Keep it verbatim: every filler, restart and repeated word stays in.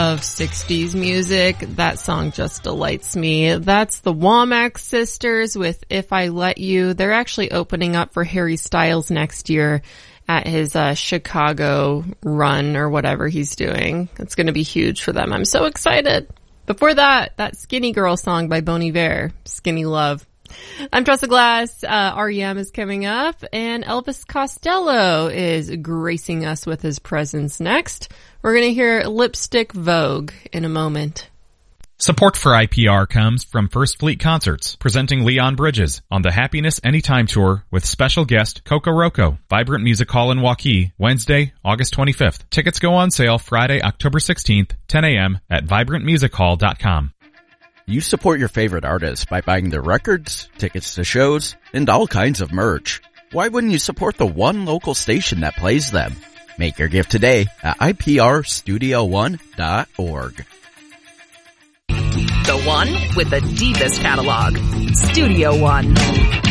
of sixties music. That song just delights me. That's the Womack Sisters with If I Let You. They're actually opening up for Harry Styles next year at his uh, Chicago run or whatever he's doing. It's going to be huge for them. I'm so excited. Before that, that Skinny Girl song by Bon Iver, Skinny Love. I'm Tressa Glass. Uh, R E M is coming up, and Elvis Costello is gracing us with his presence next. We're going to hear Lipstick Vogue in a moment. Support for I P R comes from First Fleet Concerts, presenting Leon Bridges on the Happiness Anytime Tour with special guest Coco Roco, Vibrant Music Hall in Waukee, Wednesday, August twenty-fifth. Tickets go on sale Friday, October sixteenth, ten a.m. at vibrant music hall dot com. You support your favorite artists by buying their records, tickets to shows, and all kinds of merch. Why wouldn't you support the one local station that plays them? Make your gift today at I P R studio one dot org. The one with the deepest catalog. Studio One.